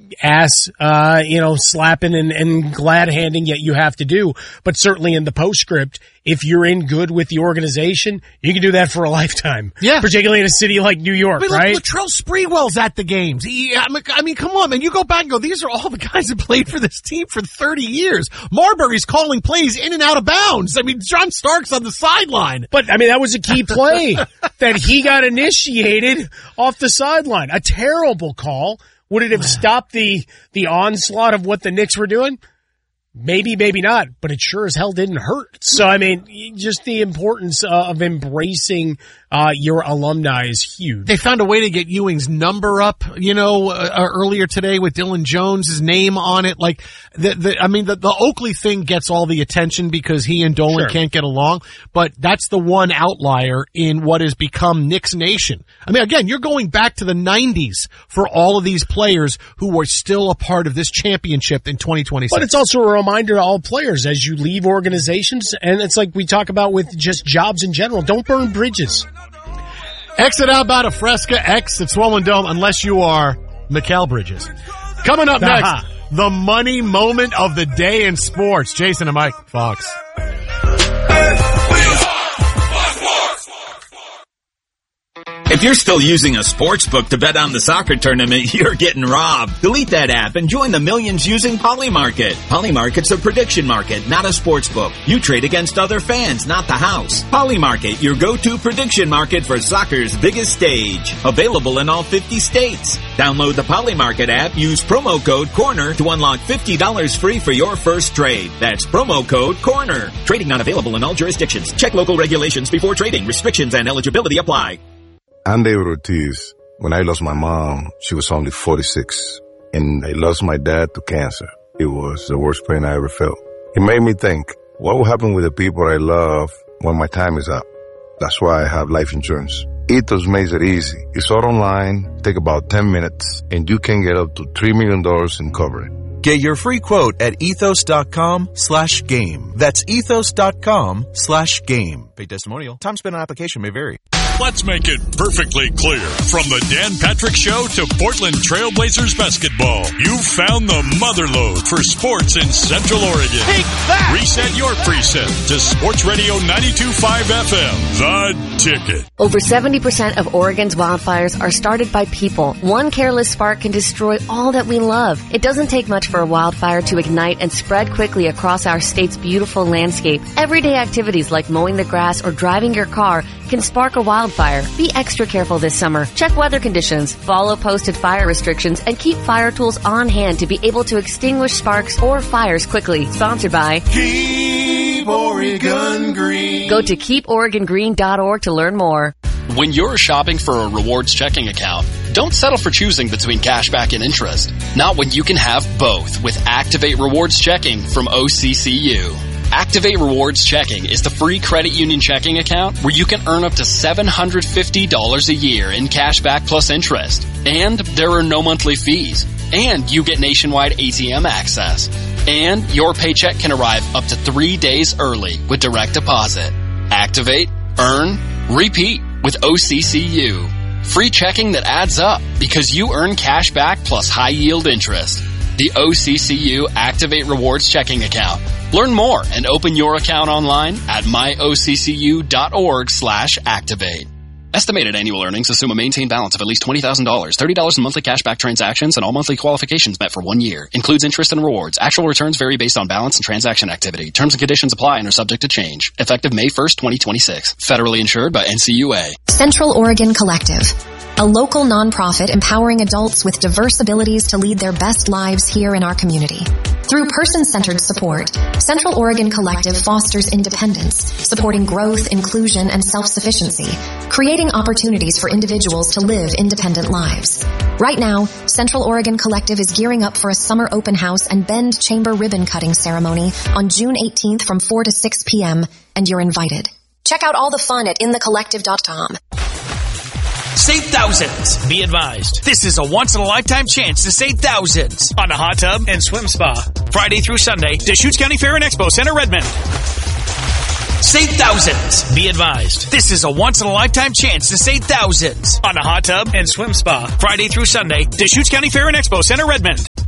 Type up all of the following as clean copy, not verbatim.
ass, slapping and glad handing yet you have to do. But certainly in the postscript, if you're in good with the organization, you can do that for a lifetime. Yeah. Particularly in a city like New York, right? Latrell Sprewell's at the games. I mean, come on, man. You go back and go, these are all the guys that played for this team for 30 years. Marbury's calling plays in and out of bounds. I mean, John Stark's on the sideline. But, I mean, that was a key play that he got initiated off the sideline. A terrible call. Would it have stopped the onslaught of what the Knicks were doing? Maybe, maybe not, but it sure as hell didn't hurt. So, I mean, just the importance of embracing your alumni is huge. They found a way to get Ewing's number up, earlier today with Dylan Jones' name on it. Like, the Oakley thing gets all the attention because he and Dolan can't get along, but that's the one outlier in what has become Knicks Nation. I mean, again, you're going back to the 90s for all of these players who were still a part of this championship in 2026. But it's also a reminder to all players as you leave organizations, and it's like we talk about with just jobs in general, don't burn bridges. Exit out about a Fresca, exit Swollen Dome, unless you are Mikal Bridges. Coming up next, the money moment of the day in sports. Jason and Mike, Fox. If you're still using a sports book to bet on the soccer tournament, you're getting robbed. Delete that app and join the millions using Polymarket. Polymarket's a prediction market, not a sports book. You trade against other fans, not the house. Polymarket, your go-to prediction market for soccer's biggest stage. Available in all 50 states. Download the Polymarket app, use promo code CORNER to unlock $50 free for your first trade. That's promo code CORNER. Trading not available in all jurisdictions. Check local regulations before trading. Restrictions and eligibility apply. I'm David Ortiz. When I lost my mom, she was only 46, and I lost my dad to cancer. It was the worst pain I ever felt. It made me think, what will happen with the people I love when my time is up? That's why I have life insurance. Ethos makes it easy. It's all online, take about 10 minutes, and you can get up to $3 million in coverage. Get your free quote at ethos.com/game. That's ethos.com/game. Paid testimonial. Time spent on application may vary. Let's make it perfectly clear. From the Dan Patrick Show to Portland Trailblazers basketball, you've found the motherlode for sports in Central Oregon. Take that! Reset your preset to Sports Radio 92.5 FM, The Ticket. Over 70% of Oregon's wildfires are started by people. One careless spark can destroy all that we love. It doesn't take much for a wildfire to ignite and spread quickly across our state's beautiful landscape. Everyday activities like mowing the grass or driving your car can spark a wildfire. Be extra careful this summer. Check weather conditions, follow posted fire restrictions, and keep fire tools on hand to be able to extinguish sparks or fires quickly. Sponsored by Keep Oregon Green. Go to keeporegongreen.org to learn more. When you're shopping for a rewards checking account, don't settle for choosing between cashback and interest. Not when you can have both with Activate Rewards Checking from OCCU. Activate Rewards Checking is the free credit union checking account where you can earn up to $750 a year in cashback plus interest. And there are no monthly fees. And you get nationwide ATM access. And your paycheck can arrive up to 3 days early with direct deposit. Activate, earn, repeat with OCCU. Free checking that adds up because you earn cash back plus high yield interest. The OCCU Activate Rewards Checking Account. Learn more and open your account online at myoccu.org/activate. Estimated annual earnings assume a maintained balance of at least $20,000, $30 in monthly cashback transactions, and all monthly qualifications met for 1 year. Includes interest and rewards. Actual returns vary based on balance and transaction activity. Terms and conditions apply and are subject to change. Effective May 1st, 2026. Federally insured by NCUA. Central Oregon Collective, a local nonprofit empowering adults with diverse abilities to lead their best lives here in our community. Through person-centered support, Central Oregon Collective fosters independence, supporting growth, inclusion, and self-sufficiency, creating opportunities for individuals to live independent lives. Right now, Central Oregon Collective is gearing up for a summer open house and Bend Chamber ribbon cutting ceremony on June 18th from 4 to 6 p.m., and you're invited. Check out all the fun at inthecollective.com. Save thousands. Be advised, this is a once-in-a-lifetime chance to save thousands on a hot tub and swim spa. Friday through Sunday, Deschutes County Fair and Expo Center, Redmond. Save thousands. Be advised, this is a once-in-a-lifetime chance to save thousands on a hot tub and swim spa. Friday through Sunday, Deschutes County Fair and Expo Center, Redmond.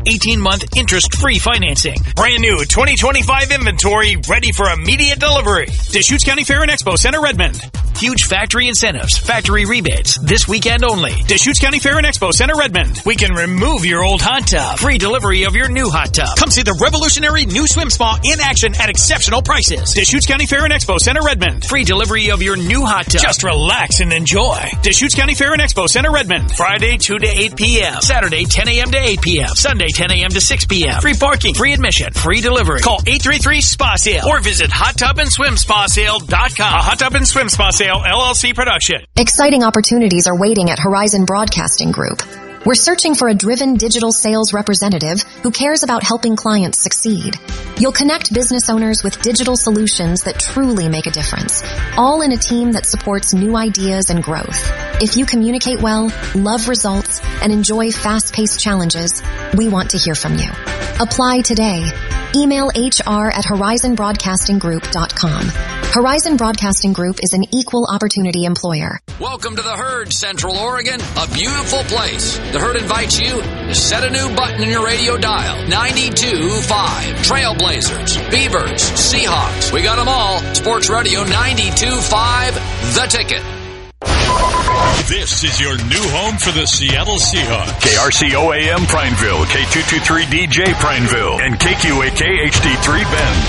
18-month interest-free financing. Brand new 2025 inventory ready for immediate delivery. Deschutes County Fair and Expo Center, Redmond. Huge factory incentives, factory rebates, this weekend only. Deschutes County Fair and Expo Center, Redmond. We can remove your old hot tub. Free delivery of your new hot tub. Come see the revolutionary new swim spa in action at exceptional prices. Deschutes County Fair and Expo Center, Redmond. Free delivery of your new hot tub. Just relax and enjoy. Deschutes County Fair and Expo Center, Redmond. Friday 2 to 8 p.m. Saturday 10 a.m. to 8 p.m. Sunday 10 a.m. to 6 p.m. Free parking, free admission, free delivery. Call 833-SPA-SALE or visit HotTubAndSwimSpaSale.com. A Hot Tub and Swim Spa Sale LLC production. Exciting opportunities are waiting at Horizon Broadcasting Group. We're searching for a driven digital sales representative who cares about helping clients succeed. You'll connect business owners with digital solutions that truly make a difference, all in a team that supports new ideas and growth. If you communicate well, love results, and enjoy fast-paced challenges, we want to hear from you. Apply today. Email HR@horizonbroadcastinggroup.com. Horizon Broadcasting Group is an equal opportunity employer. Welcome to the Herd, Central Oregon, a beautiful place. The Herd invites you to set a new button in your radio dial. 92.5. Trailblazers, Beavers, Seahawks. We got them all. Sports Radio 92.5, The Ticket. This is your new home for the Seattle Seahawks. KRCO-AM Prineville, K223DJ Prineville, and KQAK HD3 Bend.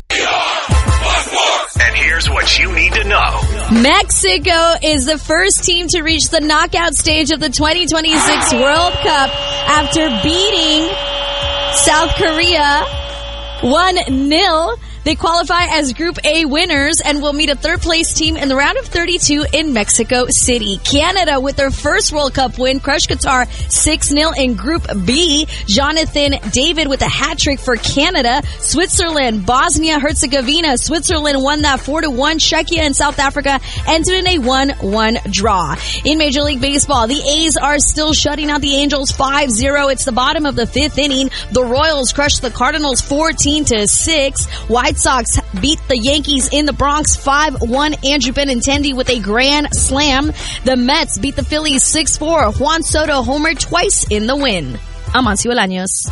And here's what you need to know. Mexico is the first team to reach the knockout stage of the 2026 World Cup after beating South Korea 1-0. They qualify as Group A winners and will meet a third-place team in the round of 32 in Mexico City. Canada, with their first World Cup win, crushed Qatar 6-0 in Group B. Jonathan David with a hat-trick for Canada. Switzerland, Bosnia-Herzegovina. Switzerland won that 4-1. Czechia and South Africa entered in a 1-1 draw. In Major League Baseball, the A's are still shutting out the Angels 5-0. It's the bottom of the fifth inning. The Royals crushed the Cardinals 14-6. White Sox beat the Yankees in the Bronx 5-1. Andrew Benintendi with a grand slam. The Mets beat the Phillies 6-4. Juan Soto homered twice in the win. Amancio Bolaños.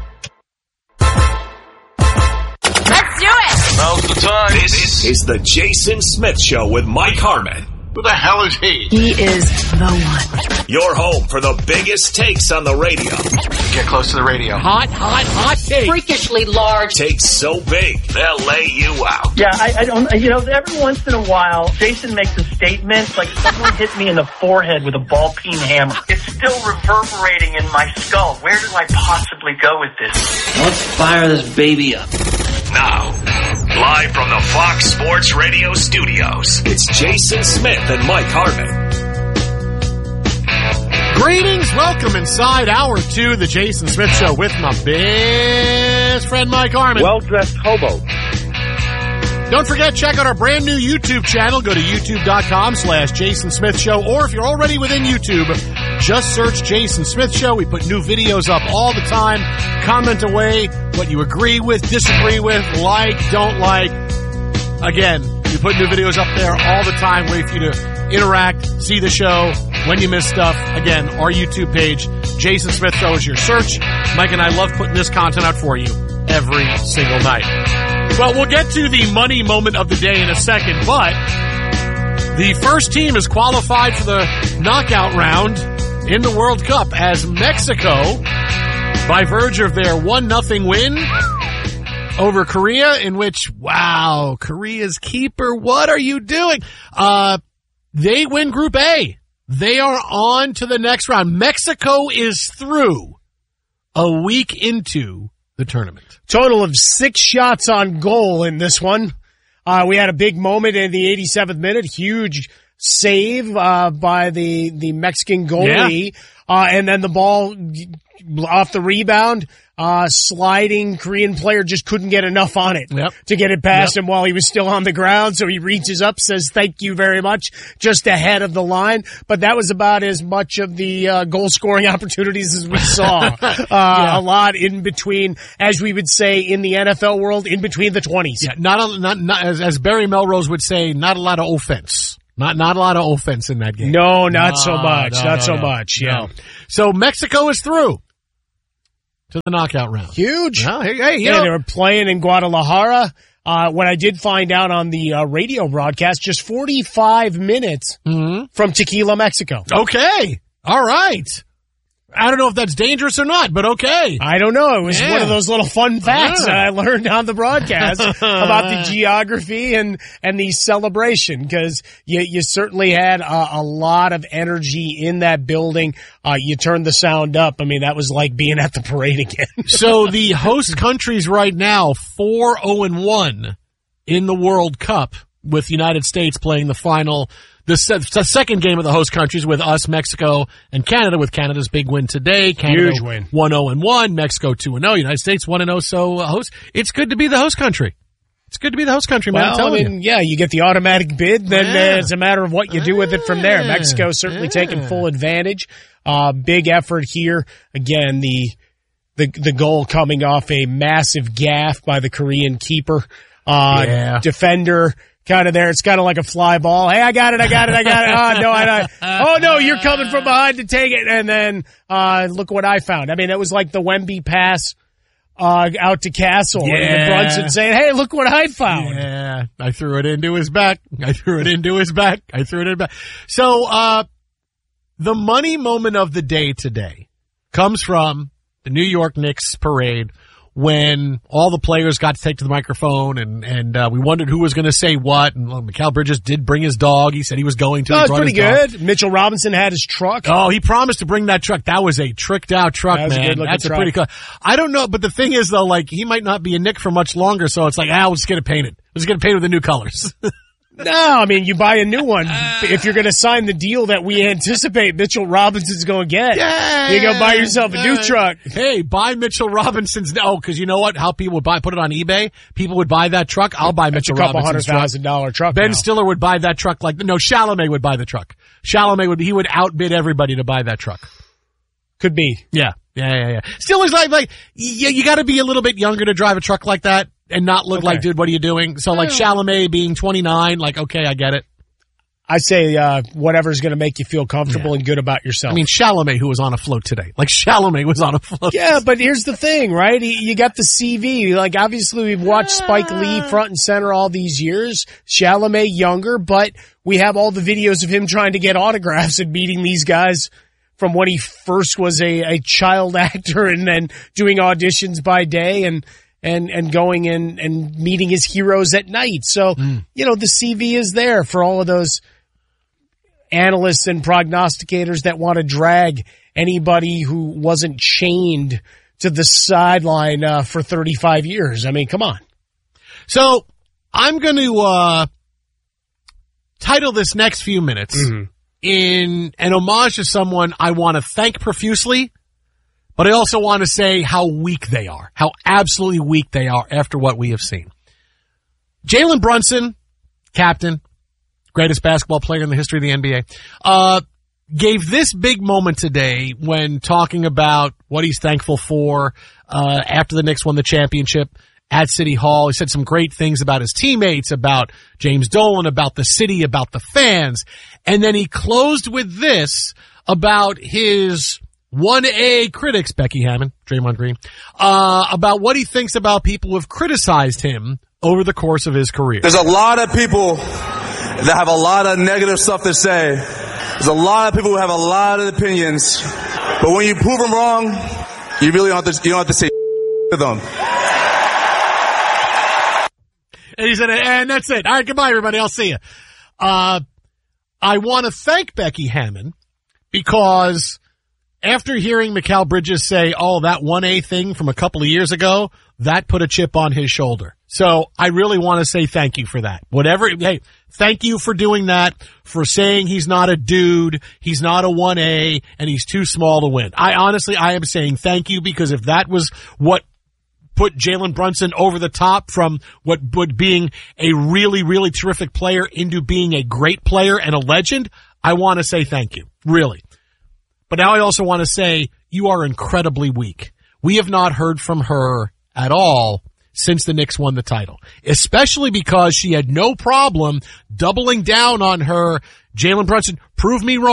Let's do it! Now's the time. This is the Jason Smith Show with Mike Harmon. Who the hell is he? He is the one. Your home for the biggest takes on the radio. Get close to the radio. Hot takes. Freakishly large. Takes so big, they'll lay you out. Yeah, I don't, every once in a while, Jason makes a statement like someone hit me in the forehead with a ball-peen hammer. It's still reverberating in my skull. Where do I possibly go with this? Let's fire this baby up. Now, live from the Fox Sports Radio studios, it's Jason Smith and Mike Harmon. Greetings, welcome inside Hour 2, the Jason Smith Show with my best friend Mike Harmon. Well-dressed hobo. Don't forget, check out our brand new YouTube channel. Go to youtube.com/Jason Smith Show, or if you're already within YouTube, just search Jason Smith Show. We put new videos up all the time. Comment away what you agree with, disagree with, like, don't like. Again, we put new videos up there all the time. Wait for you to interact, see the show, when you miss stuff. Again, our YouTube page, Jason Smith Show is your search. Mike and I love putting this content out for you every single night. Well, we'll get to the money moment of the day in a second, but the first team is qualified for the knockout round in the World Cup as Mexico, by virtue of their 1-0 win over Korea, in which, wow, Korea's keeper, what are you doing? They win Group A. They are on to the next round. Mexico is through a week into the tournament. Total of 6 shots on goal in this one. We had a big moment in the 87th minute. Huge save by the Mexican goalie. Yeah. And then the ball off the rebound, sliding Korean player just couldn't get enough on it to get it past him while he was still on the ground. So he reaches up, says thank you very much, just ahead of the line. But that was about as much of the goal scoring opportunities as we saw. A lot in between, as we would say in the NFL world, in between the 20s. Yeah, not as Barry Melrose would say, not a lot of offense. Not a lot of offense in that game. No, not so much. Not so much. Yeah. So Mexico is through. to the knockout round. Huge. Well, hey, they were playing in Guadalajara. What I did find out on the radio broadcast, just 45 minutes from Tequila, Mexico. Okay. All right. I don't know if that's dangerous or not, but okay. I don't know. It was one of those little fun facts that I learned on the broadcast about the geography and the celebration, because you certainly had a lot of energy in that building. You turned the sound up. I mean, that was like being at the parade again. So the host countries right now, 4-0-1 in the World Cup, with the United States playing the final. The second game of the host countries with us, Mexico, and Canada, with Canada's big win today. Canada huge win. 1-0-1, Mexico 2-0, United States 1-0. So host, it's good to be the host country. It's good to be the host country, man. Well, you get the automatic bid, then it's a matter of what you do with it from there. Mexico certainly taking full advantage. Big effort here. Again, the goal coming off a massive gaffe by the Korean keeper. Defender. Kind of there. It's kind of like a fly ball. Hey, I got it. Oh, no, you're coming from behind to take it. And then, look what I found. I mean, it was like the Wemby pass, out to Castle. Yeah. And Brunson saying, hey, look what I found. Yeah. I threw it into his back. So, the money moment of the day today comes from the New York Knicks parade, when all the players got to take to the microphone and we wondered who was going to say what. And Mikal Bridges did bring his dog. He said he was going to. Oh, it's pretty good. Mitchell Robinson had his truck. Oh, he promised to bring that truck. That was a tricked out truck, man. That's a pretty cool. I don't know, but the thing is though, like, he might not be a Knick for much longer, so it's like, we'll just get it painted. We'll just get it painted with the new colors. No, I mean, you buy a new one. If you're going to sign the deal that we anticipate Mitchell Robinson's going to get, you go buy yourself a new truck. Hey, buy Mitchell Robinson's. Oh, because you know what? How people would put it on eBay. People would buy that truck. I'll buy Mitchell Robinson's truck. $200,000 truck. Ben Stiller would buy that truck. Chalamet would buy the truck. He would outbid everybody to buy that truck. Could be. Yeah. Stiller's like, you got to be a little bit younger to drive a truck like that. And not look like, dude, what are you doing? So, like, Chalamet being 29, like, okay, I get it. I say whatever's going to make you feel comfortable and good about yourself. I mean, Chalamet, who was on a float today. Like, Chalamet was on a float. Yeah, but here's the thing, right? You got the CV. Like, obviously, we've watched Spike Lee front and center all these years. Chalamet younger, but we have all the videos of him trying to get autographs and meeting these guys from when he first was a child actor and then doing auditions by day and going in and meeting his heroes at night. So, the CV is there for all of those analysts and prognosticators that want to drag anybody who wasn't chained to the sideline for 35 years. I mean, come on. So, I'm going to title this next few minutes in an homage to someone I want to thank profusely, but I also want to say how weak they are, how absolutely weak they are after what we have seen. Jalen Brunson, captain, greatest basketball player in the history of the NBA, gave this big moment today when talking about what he's thankful for after the Knicks won the championship at City Hall. He said some great things about his teammates, about James Dolan, about the city, about the fans. And then he closed with this about his 1A critics, Becky Hammon, Draymond Green, about what he thinks about people who have criticized him over the course of his career. There's a lot of people that have a lot of negative stuff to say. There's a lot of people who have a lot of opinions. But when you prove them wrong, you really don't have to say to them. And he said, and that's it. All right, goodbye, everybody. I'll see you. I want to thank Becky Hammon because after hearing Mikal Bridges say, that 1A thing from a couple of years ago, that put a chip on his shoulder. So I really want to say thank you for that. Thank you for doing that, for saying he's not a dude, he's not a 1A, and he's too small to win. I am saying thank you, because if that was what put Jalen Brunson over the top from what being a really, really terrific player into being a great player and a legend, I want to say thank you. Really. But now I also want to say you are incredibly weak. We have not heard from her at all since the Knicks won the title, especially because she had no problem doubling down on her. Jalen Brunson, prove me wrong.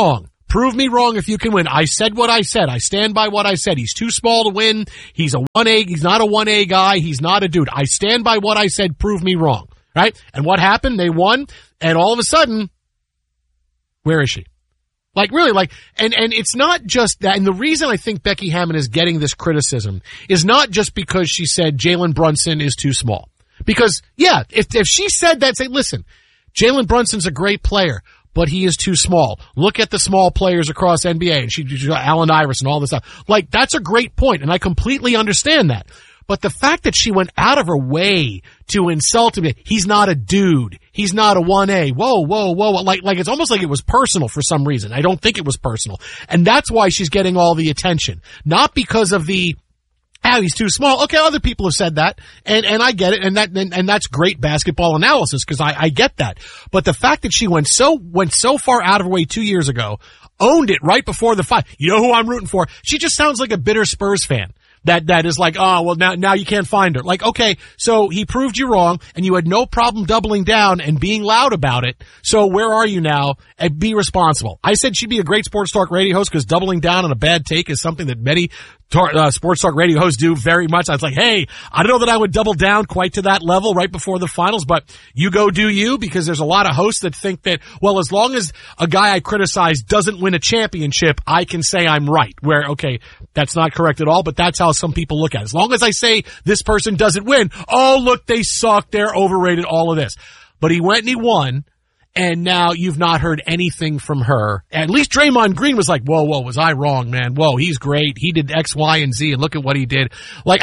Prove me wrong if you can win. I said what I said. I stand by what I said. He's too small to win. He's a 1A. He's not a 1A guy. He's not a dude. I stand by what I said. Prove me wrong. Right? And what happened? They won. And all of a sudden, where is she? Like, really, like, and it's not just that. And the reason I think Becky Hammon is getting this criticism is not just because she said Jalen Brunson is too small. Because, yeah, if she said that, say, listen, Jalen Brunson's a great player, but he is too small. Look at the small players across NBA, and she Allen Iverson, all this stuff. Like, that's a great point, and I completely understand that. But the fact that she went out of her way to insult him, he's not a dude. He's not a 1A. Whoa. Like it's almost like it was personal for some reason. I don't think it was personal. And that's why she's getting all the attention. Not because of the, he's too small. Okay, other people have said that. And I get it. And that's great basketball analysis because I get that. But the fact that she went so far out of her way 2 years ago, owned it right before the fight. You know who I'm rooting for? She just sounds like a bitter Spurs fan. That is like, oh, well, now you can't find her. Like, okay, so he proved you wrong and you had no problem doubling down and being loud about it. So where are you now? And be responsible. I said she'd be a great sports talk radio host because doubling down on a bad take is something that many sports talk radio hosts do very much. I was like, hey, I don't know that I would double down quite to that level right before the finals, but you go do you, because there's a lot of hosts that think that, well, as long as a guy I criticize doesn't win a championship, I can say I'm right. Where, okay, that's not correct at all, but that's how some people look at it. As long as I say this person doesn't win, oh, look, they suck, they're overrated, all of this. But he went and he won. And now you've not heard anything from her. At least Draymond Green was like, whoa, was I wrong, man? Whoa, he's great. He did X, Y, and Z, and look at what he did. Like,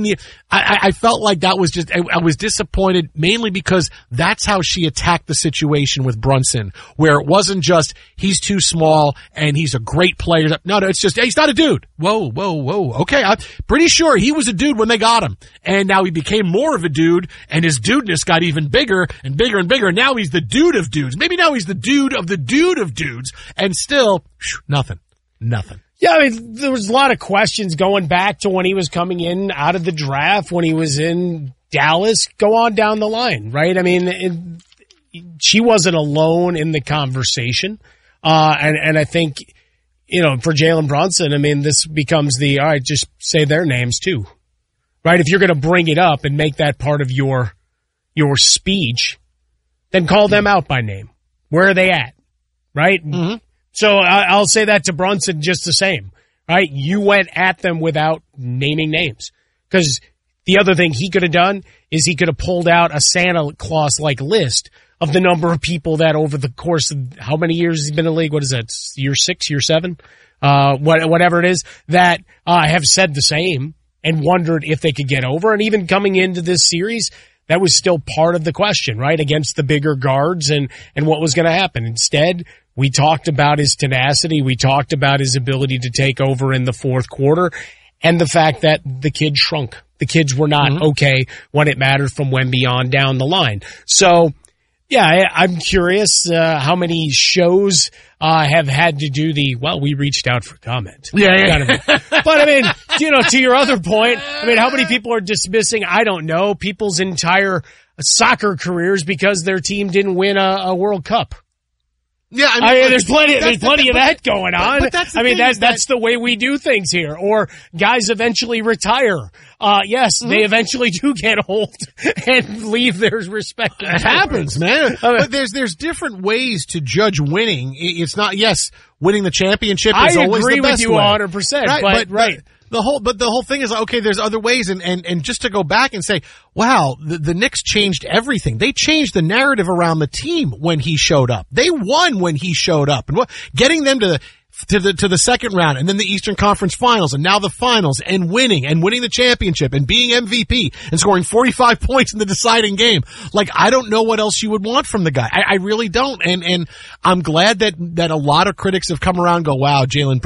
I felt like that was just, I was disappointed mainly because that's how she attacked the situation with Brunson, where it wasn't just, he's too small and he's a great player. No, it's just, he's not a dude. Whoa. Okay, I'm pretty sure he was a dude when they got him. And now he became more of a dude, and his dudeness got even bigger and bigger and bigger. And now he's the dude of dudes. Maybe now he's the dude of dudes, and still, nothing. Yeah, I mean, there was a lot of questions going back to when he was coming in out of the draft, when he was in Dallas, go on down the line, right? I mean, she wasn't alone in the conversation. And I think, for Jalen Brunson, I mean, this becomes all right, just say their names too, right? If you're going to bring it up and make that part of your speech, then call them out by name. Where are they at? Right? Mm-hmm. So I'll say that to Brunson just the same. Right? You went at them without naming names. Because the other thing he could have done is he could have pulled out a Santa Claus-like list of the number of people that over the course of how many years he's been in the league, what is that, year 6, year 7? Whatever it is, that have said the same and wondered if they could get over. And even coming into this series, that was still part of the question, right? Against the bigger guards and what was going to happen. Instead, we talked about his tenacity. We talked about his ability to take over in the fourth quarter and the fact that the kids shrunk. The kids were not okay when it mattered from Wemby on down the line. So, yeah, I'm curious how many shows have had to do we reached out for comment. Yeah. Kind of. But I mean, to your other point, I mean, how many people are dismissing, I don't know, people's entire soccer careers because their team didn't win a World Cup? Yeah, I mean, there's plenty of that going on. But that's the way we do things here. Or guys eventually retire. Yes, they eventually do get old and leave their respective. It happens, man. But there's different ways to judge winning. It's not, winning the championship is always the best way. I agree with you 100%. Right, but the whole thing is, okay, there's other ways, and just to go back and say, wow, the Knicks changed everything. They changed the narrative around the team when he showed up. They won when he showed up, and getting them to the second round, and then the Eastern Conference Finals, and now the Finals, and winning the championship, and being MVP, and scoring 45 points in the deciding game. Like, I don't know what else you would want from the guy. I really don't. And I'm glad that a lot of critics have come around and go, wow, Jalen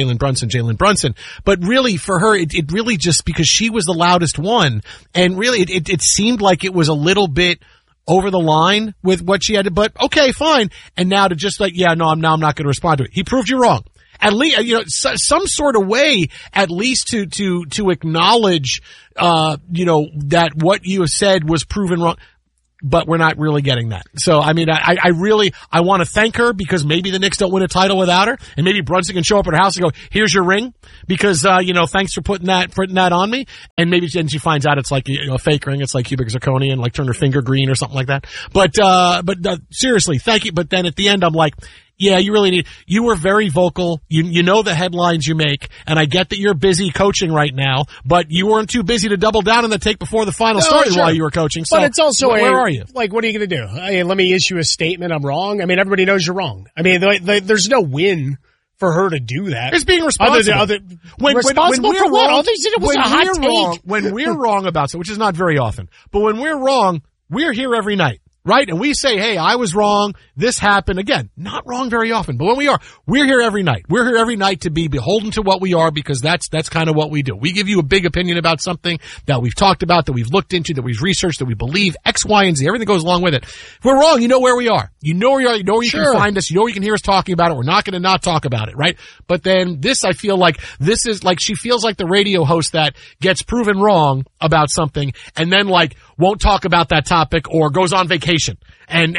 Brunson. But really, for her, it really just because she was the loudest one, and really, it seemed like it was a little bit over the line with what she had to, but okay, fine. And now to just I'm not going to respond to it. He proved you wrong. At least, some sort of way, at least to acknowledge, that what you have said was proven wrong. but we're not really getting that. So, I mean, I really want to thank her because maybe the Knicks don't win a title without her, and maybe Brunson can show up at her house and go, here's your ring, because, thanks for putting that on me. And maybe then she finds out it's like, a fake ring. It's like cubic zirconia and like turn her finger green or something like that. But seriously, thank you. But then at the end, I'm like, yeah, you were very vocal. You know the headlines you make, and I get that you're busy coaching right now, but you weren't too busy to double down on the take before the final started while you were coaching. So, but it's also where are you? Like, what are you going to do? Let me issue a statement. I'm wrong. I mean, everybody knows you're wrong. I mean, there's no win for her to do that. It's being responsible. When for what? All they did was a hot take. When we're wrong about something, which is not very often, but when we're wrong, we're here every night. Right? And we say, hey, I was wrong. This happened. Again, not wrong very often, but when we're here every night. We're here every night to be beholden to what we are, because that's kind of what we do. We give you a big opinion about something that we've talked about, that we've looked into, that we've researched, that we believe, X, Y, and Z. Everything goes along with it. If we're wrong, you know where we are. You know where you are. You know where you can find us. You know where you can hear us talking about it. We're not going to not talk about it, right? But then this, I feel like this is like, she feels like the radio host that gets proven wrong about something and then like won't talk about that topic or goes on vacation. And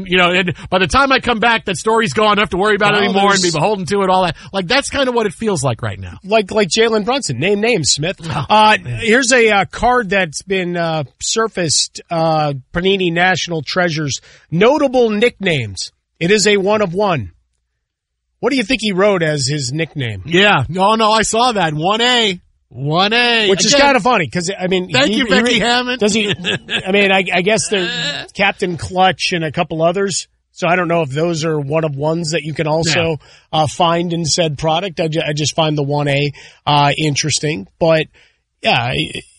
by the time I come back, that story's gone. I don't have to worry about it anymore and be beholden to it, all that. Like, that's kind of what it feels like right now. Like Jalen Brunson. Name names, Smith. Here's a card that's been surfaced, Panini National Treasures. Notable nicknames. It is a 1 of 1. What do you think he wrote as his nickname? Yeah. No, I saw that. 1A. 1A. Which is kind of funny, because, I mean... Thank you, Becky Hammond. Does he... I mean, I guess there's Captain Clutch and a couple others, so I don't know if those are 1 of 1s that you can also find in said product. I just find the 1A interesting. But, yeah,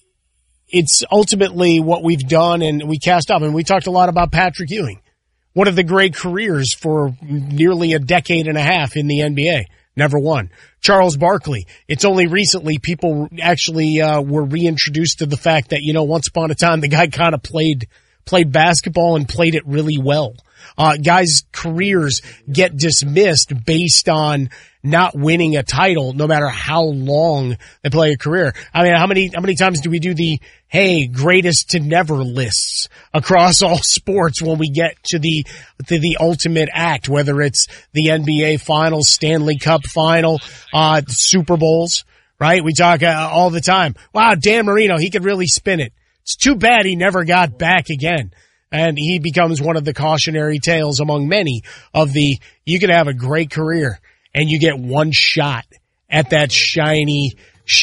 it's ultimately what we've done, and we cast off. And we talked a lot about Patrick Ewing. One of the great careers for nearly a decade and a half in the NBA. Never won. Charles Barkley. It's only recently people actually were reintroduced to the fact that, once upon a time the guy kind of played basketball and played it really well. Guys' careers get dismissed based on not winning a title, no matter how long they play a career. I mean, how many times do we do the, hey, greatest to never lists across all sports when we get to the ultimate act, whether it's the NBA Finals, Stanley Cup Final, Super Bowls, right? We talk all the time. Wow, Dan Marino, he could really spin it. It's too bad he never got back again. And he becomes one of the cautionary tales among many of you can have a great career and you get one shot at that shiny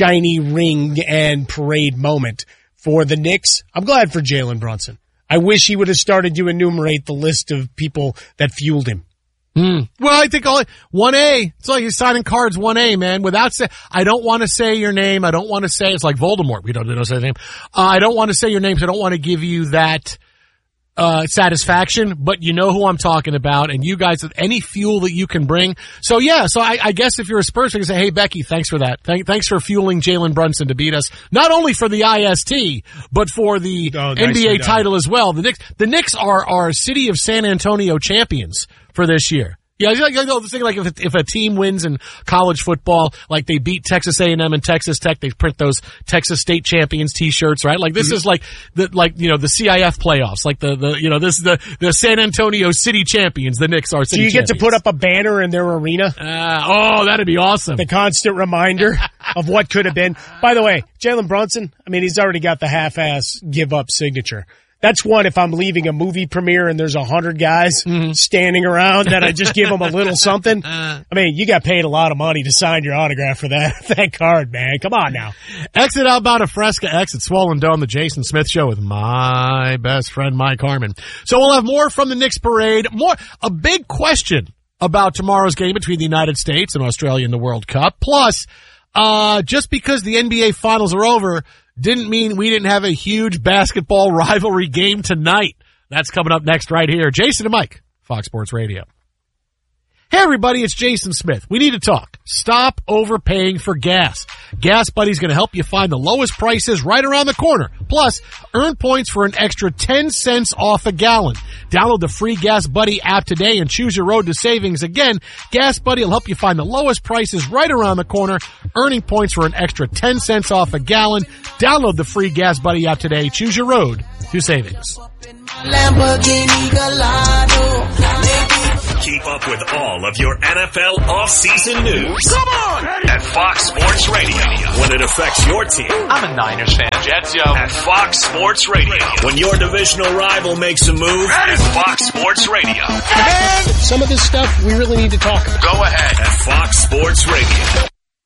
ring and parade moment. For the Knicks, I'm glad for Jalen Brunson. I wish he would have started to enumerate the list of people that fueled him. Well, I think 1A. It's like you're signing cards 1A, man. I don't want to say your name. I don't want to say, it's like Voldemort. We don't say the name. I don't want to say your name, so I don't want to give you that satisfaction, but you know who I'm talking about, and you guys, any fuel that you can bring. So I guess if you're a Spurs fan, you can say, hey, Becky, thanks for that. Thanks for fueling Jalen Brunson to beat us, not only for the IST, but for the NBA title as well. The Knicks are City of San Antonio champions for this year. Yeah, think like if a team wins in college football, like they beat Texas A&M and Texas Tech, they print those Texas State Champions T-shirts, right? Like this is like the CIF playoffs, like this is the San Antonio City Champions. The Knicks are City champions. Do you get to put up a banner in their arena? That'd be awesome. The constant reminder of what could have been. By the way, Jalen Brunson, I mean, he's already got the half-ass give-up signature. That's one, if I'm leaving a movie premiere and there's 100 guys standing around, that I just give them a little something. I mean, you got paid a lot of money to sign your autograph for that card, man. Come on now. Exit Alberta Fresca, exit Swollen Dome, the Jason Smith Show with my best friend, Mike Harmon. So we'll have more from the Knicks parade. A big question about tomorrow's game between the United States and Australia in the World Cup. Plus, just because the NBA Finals are over didn't mean we didn't have a huge basketball rivalry game tonight. That's coming up next right here. Jason and Mike, Fox Sports Radio. Hey everybody, it's Jason Smith. We need to talk. Stop overpaying for gas. Gas Buddy's going to help you find the lowest prices right around the corner. Plus, earn points for an extra 10 cents off a gallon. Download the free Gas Buddy app today and choose your road to savings. Again, Gas Buddy will help you find the lowest prices right around the corner, earning points for an extra 10 cents off a gallon. Download the free Gas Buddy app today. Choose your road to savings. Lamborghini Gallardo. Keep up with all of your NFL off-season news. Come on! At Fox Sports Radio. When it affects your team. I'm a Niners fan. Jets, yo. At Fox Sports Radio. When your divisional rival makes a move. At Fox Sports Radio. And some of this stuff we really need to talk about. Go ahead. At Fox Sports Radio.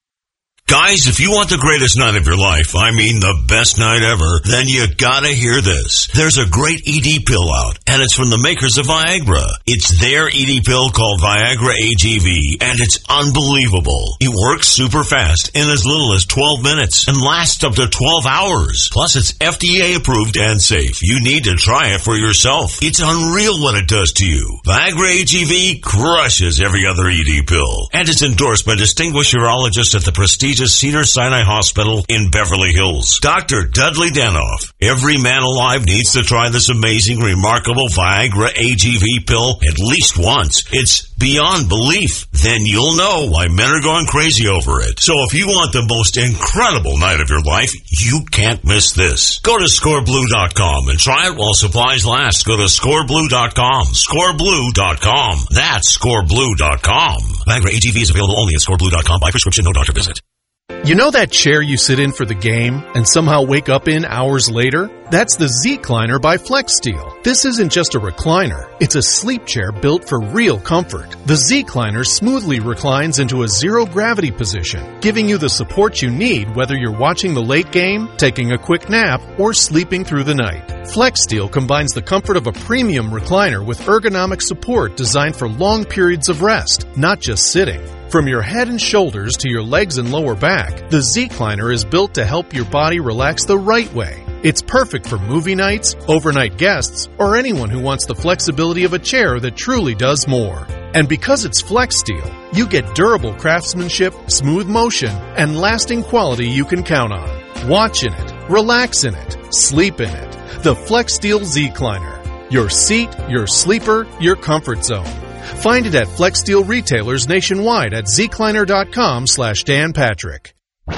Guys, if you want the greatest night of your life, I mean the best night ever, then you gotta hear this. There's a great ED pill out, and it's from the makers of Viagra. It's their ED pill called Viagra AGV, and it's unbelievable. It works super fast in as little as 12 minutes and lasts up to 12 hours. Plus, it's FDA approved and safe. You need to try it for yourself. It's unreal what it does to you. Viagra AGV crushes every other ED pill, and it's endorsed by distinguished urologists at the prestigious Cedars-Sinai Hospital in Beverly Hills. Dr. Dudley Danoff. Every man alive needs to try this amazing, remarkable Viagra AGV pill at least once. It's beyond belief. Then you'll know why men are going crazy over it. So if you want the most incredible night of your life, you can't miss this. Go to scoreblue.com and try it while supplies last. Go to scoreblue.com. Scoreblue.com. That's scoreblue.com. Viagra AGV is available only at scoreblue.com by prescription, no doctor visit. You know that chair you sit in for the game and somehow wake up in hours later? That's the Z-Cliner by FlexSteel. This isn't just a recliner. It's a sleep chair built for real comfort. The Z-Cliner smoothly reclines into a zero-gravity position, giving you the support you need whether you're watching the late game, taking a quick nap, or sleeping through the night. FlexSteel combines the comfort of a premium recliner with ergonomic support designed for long periods of rest, not just sitting. From your head and shoulders to your legs and lower back, the Z-Cliner is built to help your body relax the right way. It's perfect for movie nights, overnight guests, or anyone who wants the flexibility of a chair that truly does more. And because it's FlexSteel, you get durable craftsmanship, smooth motion, and lasting quality you can count on. Watch in it, relax in it, sleep in it. The FlexSteel Z-Cliner. Your seat, your sleeper, your comfort zone. Find it at FlexSteel retailers nationwide at zcliner.com/Dan Patrick.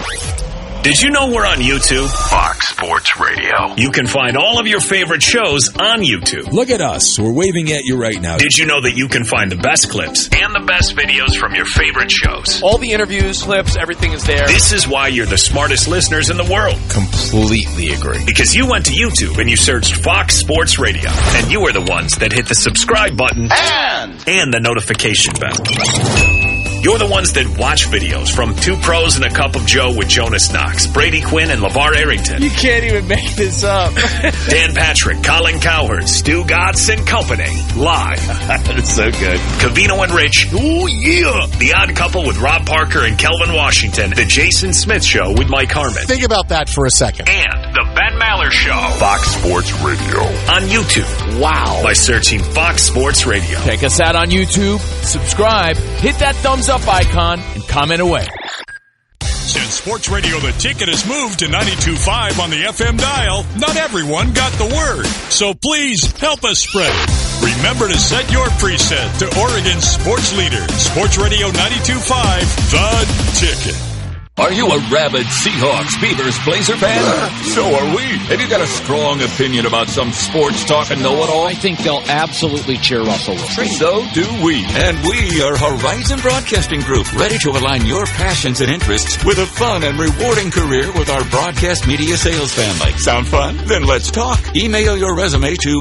Did you know we're on YouTube? Fox Sports Radio. You can find all of your favorite shows on YouTube. Look at us. We're waving at you right now. Did you know that you can find the best clips and the best videos from your favorite shows? All the interviews, clips, everything is there. This is why you're the smartest listeners in the world. Completely agree. Because you went to YouTube and you searched Fox Sports Radio. And you are the ones that hit the subscribe button and the notification bell. You're the ones that watch videos from Two Pros and a Cup of Joe with Jonas Knox, Brady Quinn, and LeVar Arrington. You can't even make this up. Dan Patrick, Colin Cowherd, Stu Gatz and Company. Live. That's so good. Covino and Rich. Oh, yeah. The Odd Couple with Rob Parker and Kelvin Washington. The Jason Smith Show with Mike Harmon. Think about that for a second. And the Ben Maller Show. Fox Sports Radio. On YouTube. Wow. By searching Fox Sports Radio. Check us out on YouTube. Subscribe. Hit that thumbs up icon and comment away. Since Sports Radio The Ticket has moved to 92.5 on the FM dial, not everyone got the word. So please help us spread it. Remember to set your preset to Oregon's sports leader, Sports Radio 92.5, The Ticket. Are you a rabid Seahawks, Beavers, Blazer fan? So are we. Have you got a strong opinion about some sports talk and know-it-all? I think they'll absolutely cheer Russell Wilson. So do we. And we are Horizon Broadcasting Group, ready to align your passions and interests with a fun and rewarding career with our broadcast media sales family. Sound fun? Then let's talk. Email your resume to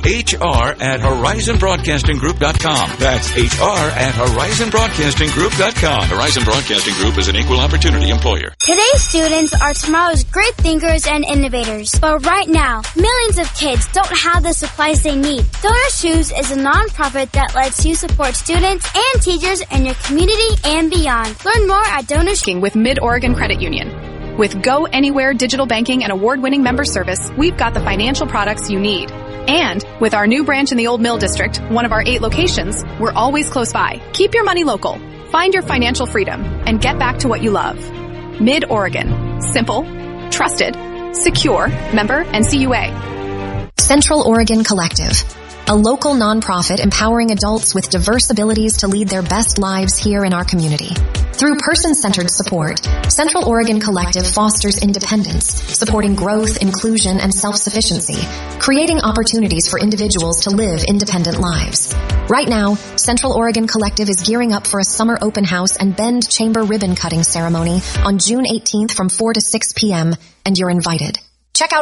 hr@horizonbroadcastinggroup.com. That's hr@horizonbroadcastinggroup.com. Horizon Broadcasting Group is an equal opportunity employer. Today's students are tomorrow's great thinkers and innovators. But right now, millions of kids don't have the supplies they need. Donor Shoes is a nonprofit that lets you support students and teachers in your community and beyond. Learn more at Donor Shoes. With Mid-Oregon Credit Union. With Go Anywhere digital banking and award-winning member service, we've got the financial products you need. And with our new branch in the Old Mill District, one of our 8 locations, we're always close by. Keep your money local. Find your financial freedom and get back to what you love. Mid-Oregon. Simple, trusted, secure, member NCUA. Central Oregon Collective, a local nonprofit empowering adults with diverse abilities to lead their best lives here in our community. Through person-centered support, Central Oregon Collective fosters independence, supporting growth, inclusion, and self-sufficiency, creating opportunities for individuals to live independent lives. Right now, Central Oregon Collective is gearing up for a summer open house and Bend Chamber ribbon cutting ceremony on June 18th from 4 to 6 p.m., and you're invited. Check out